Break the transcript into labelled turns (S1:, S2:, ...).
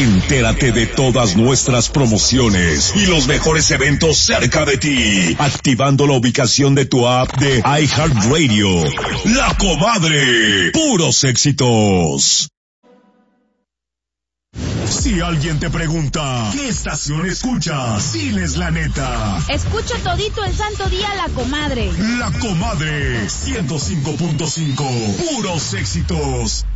S1: Entérate de todas nuestras promociones y los mejores eventos cerca de ti, activando la ubicación de tu app de iHeartRadio. La Comadre, puros éxitos. Si alguien te pregunta, ¿qué estación escuchas? Diles la neta.
S2: Escucho todito el santo día La Comadre.
S1: La Comadre, 105.5, puros éxitos.